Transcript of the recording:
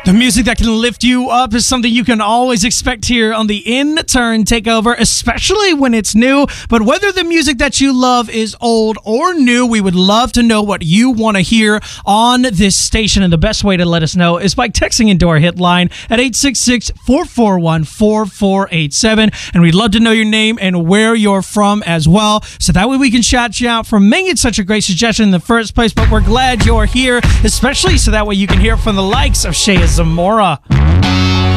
The music that can lift you up is something you can always expect here on the In Turn Takeover, especially when it's new. But whether the music that you love is old or new, we would love to know what you want to hear on this station. And the best way to let us know is by texting into our hit line at 866-441-4487. And we'd love to know your name and where you're from as well, so that way we can shout you out for making such a great suggestion in the first place. But we're glad you're here, especially so that way you can hear from the likes of Shea Zamora.